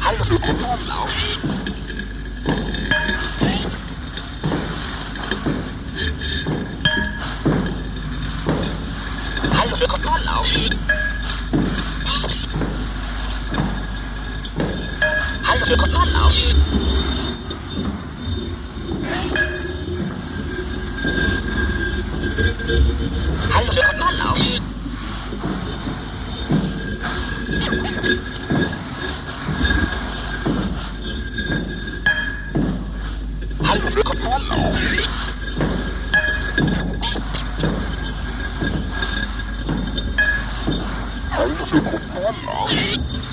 Hallo für Kontrollauf. Hallo für Kontrollauf. Hallo für Kontrollauf. Hallo für Kontrollauf. Hallo für Kontrollauf. Hallo für Kontrollauf.